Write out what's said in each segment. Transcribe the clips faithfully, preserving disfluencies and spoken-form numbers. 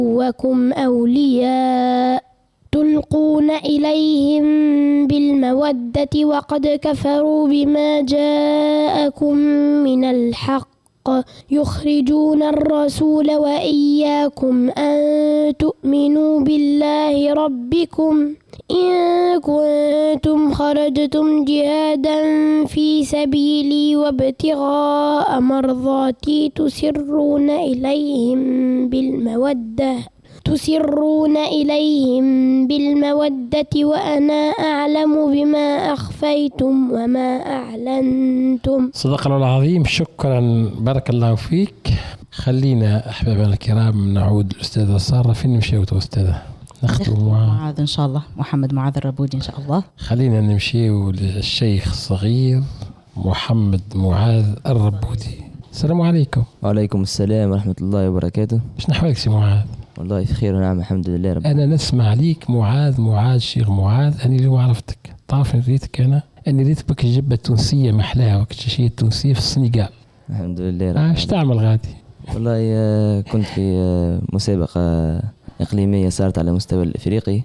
وكم أولياء تلقون إليهم بالمودة وقد كفروا بما جاءكم من الحق يخرجون الرسول وإياكم أن تؤمنوا بالله ربكم إن كنتم خرجتم جهادا في سبيلي وابتغاء مرضاتي تسرون إليهم بالمودة تسرون إليهم بالمودة وأنا أعلم بما أخفيتم وما أعلنتم. صدق الله العظيم. شكرا، بارك الله فيك. خلينا أحبابنا الكرام نعود الأستاذة سارة. فين نمشي أستاذة؟ نختم معاذ إن شاء الله، محمد معاذ الربودي إن شاء الله. خلينا نمشي للشيخ الصغير محمد معاذ الربودي. السلام عليكم. وعليكم السلام ورحمة الله وبركاته. ايش نحوالك سي معاذ؟ والله في خير ونعم الحمد لله رب. أنا نسمع ليك معاذ معاذ شيخ معاذ. أنا اللي عرفتك تعرف ريتك أنا أنا ريتك بك الجبة التونسية محلاها وكتشية التونسية في السنغال. الحمد لله رب. آه ايش تعمل غادي؟ والله كنت في مسابقة إقليمية صارت على مستوى الإفريقي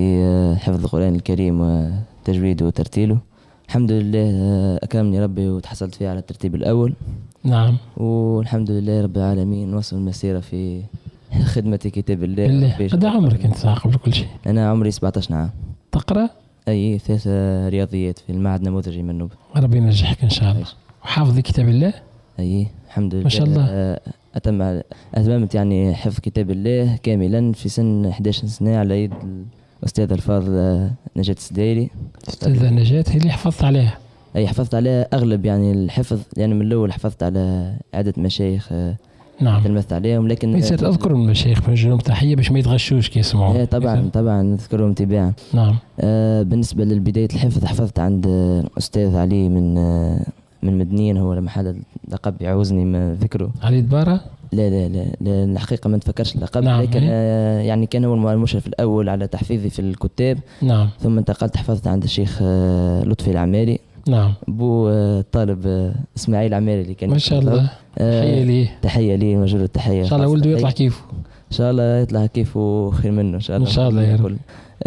في حفظ القرآن الكريم وتجويده وترتيله. الحمد لله أكرمني ربي وتحصلت فيها على الترتيب الأول. نعم. والحمد لله رب العالمين وصل المسيرة في خدمة كتاب الله. بالله. قد عمرك أنت قبل كل شيء؟ أنا عمري سبعة عشر عام. تقرأ؟ أي ثلاث رياضيات في المعهد النموذجي منوب. ربي ينجحك إن شاء الله. وحافظ كتاب الله؟ أي الحمد لله ما شاء الله. أتم أتممت يعني حفظ كتاب الله كاملا في سن إحدى عشرة سنة على يد الأستاذ الفاضل نجاة السدايري. أستاذة نجاة هي اللي حفظت عليها؟ أي حفظت عليها أغلب يعني الحفظ، يعني من الأول حفظت على عدة مشايخ. نعم. تلمذت عليهم لكن يصير أذكر المشايخ بنجلهم تحية باش ما يتغشوش كي يسمعوا. إيه طبعا يصير. طبعا نذكرهم تباعا. نعم. آه بالنسبة للبداية الحفظ حفظت عند أستاذ علي من آه من مدنين، هو محل لقب يعوزني ما ذكره. علي دبارة؟ لا لا لا, لا الحقيقة ما نتفكرش اللقب. نعم. لكن آه يعني كان هو المشرف الأول على تحفيظي في الكتاب. نعم. ثم انتقلت حفظت عند الشيخ آه لطفي العماري. نعم. بو آه طالب آه اسماعيل العماري اللي كان ما شاء الله. آه تحية ليه. تحية ليه مجرد التحية. إن شاء الله ولده يطلع كيفه. إن شاء الله يطلع كيفه خير منه إن شاء الله. إن شاء الله يا رب.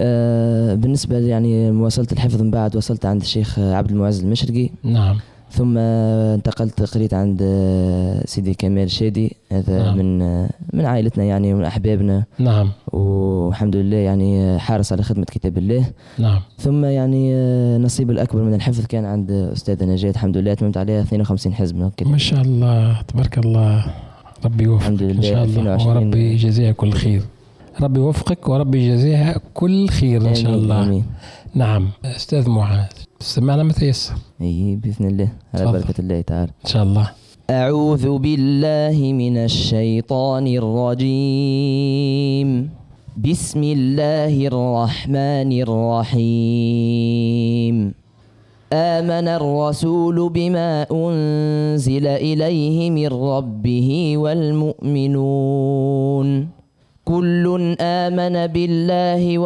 آه بالنسبة يعني مواصلة الحفظ من بعد وصلت عند الشيخ عبد المعز المشرقي. نعم. ثم انتقلت قريت عند سيدي كمال شادي، هذا نعم. من من عائلتنا يعني من أحبابنا. نعم. والحمد لله يعني حارس على خدمة كتاب الله. نعم. ثم يعني نصيب الأكبر من الحفظ كان عند أستاذة نجاة، الحمد لله أتممت عليها اثنين وخمسين حزب. ما شاء الله تبارك الله. ربي يوفقك إن شاء الله وربي يجزيها كل خير. ربي يوفقك وربي يجزيها كل خير إن شاء الله. آمين. نعم. أستاذ معاذ سمعنا متى يسر؟ اي باذن الله على بركه الله تعالى ان شاء الله. اعوذ بالله من الشيطان الرجيم. بسم الله الرحمن الرحيم. آمن الرسول بما أنزل إليه من ربه والمؤمنون كل آمن بالله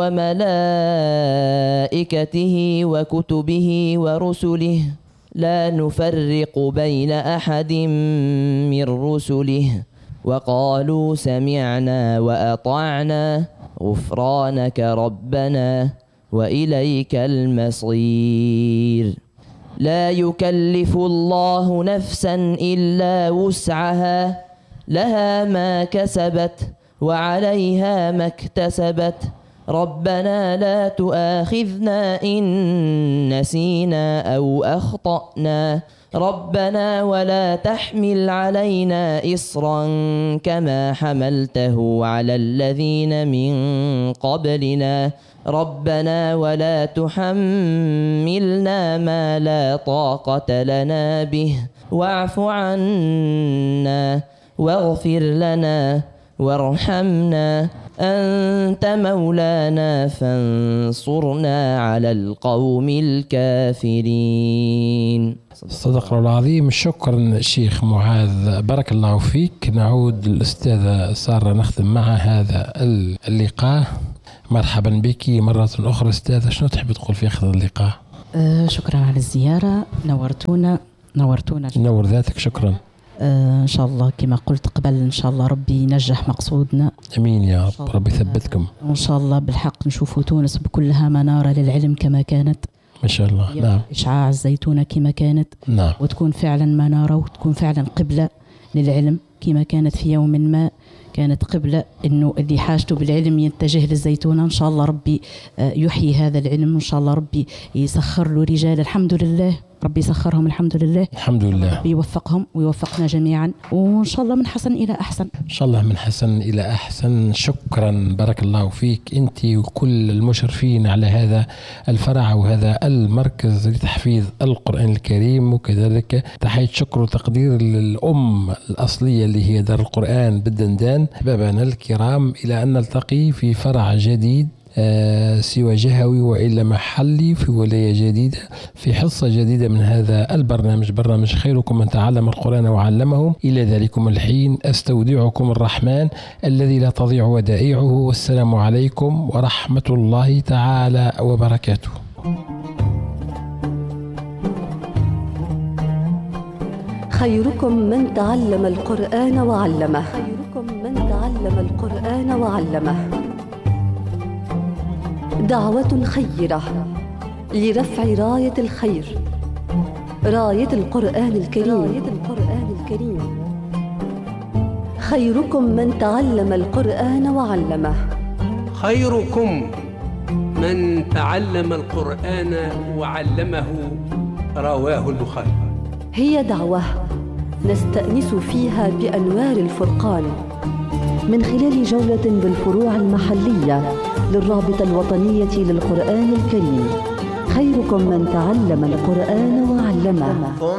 وملائكته وكتبه ورسله لا نفرق بين أحد من رسله وقالوا سمعنا وأطعنا غفرانك ربنا وإليك المصير. لا يكلف الله نفسا إلا وسعها لها ما كسبت وعليها ما اكتسبت ربنا لا تؤاخذنا إن نسينا أو أخطأنا ربنا ولا تحمل علينا إصرا كما حملته على الذين من قبلنا ربنا ولا تحملنا ما لا طاقة لنا به واعف عنا واغفر لنا وارحمنا أنت مولانا فانصرنا على القوم الكافرين. صدق الله العظيم. شكرا الشيخ معاذ، بارك الله فيك. نعود للأستاذة سارة نختم مع هذا اللقاء. مرحبا بك مرة أخرى أستاذة، شنو تحب تقول في آخر اللقاء؟ أه شكرا على الزيارة، نورتونا نورتونا نور ذاتك. شكرا. آه إن شاء الله كما قلت قبل، إن شاء الله ربي ينجح مقصودنا. أمين يا رب، ربي يثبتكم. وإن شاء الله بالحق نشوفوا تونس بكلها منارة للعلم كما كانت ما شاء الله. نعم. إشعاع الزيتونة كما كانت. نعم. وتكون فعلا منارة وتكون فعلا قبلة للعلم كما كانت في يوم ما كانت قبلة إنه اللي حاجته بالعلم يتجه للزيتونة. إن شاء الله ربي يحيي هذا العلم، وإن شاء الله ربي يسخر له رجال، الحمد لله ربي يسخرهم الحمد لله. الحمد لله. ربي يوفقهم ويوفقنا جميعا، وإن شاء الله من حسن إلى أحسن. إن شاء الله من حسن إلى أحسن. شكرا، بارك الله فيك أنت وكل المشرفين على هذا الفرع وهذا المركز لتحفيظ القرآن الكريم، وكذلك تحية شكر وتقدير للأم الأصلية اللي هي دار القرآن بالدندان. أحبابنا الكرام، إلى أن نلتقي في فرع جديد آه سوى جهوي وإلا محلي في ولاية جديدة، في حصة جديدة من هذا البرنامج، برنامج خيركم من تعلم القرآن وعلمه. إلى ذلكم الحين أستودعكم الرحمن الذي لا تضيع ودائعه، والسلام عليكم ورحمة الله تعالى وبركاته. خيركم من تعلم القرآن وعلمه. خيركم من تعلم القرآن وعلمه. دعوة خيرة لرفع راية الخير، راية القرآن الكريم. راية القرآن الكريم. خيركم من تعلم القرآن وعلمه. خيركم من تعلم القرآن وعلمه، رواه البخاري. هي دعوة نستأنس فيها بأنوار الفرقان من خلال جولة بالفروع المحلية للرابطة الوطنية للقرآن الكريم. خيركم من تعلم القرآن وعلمه.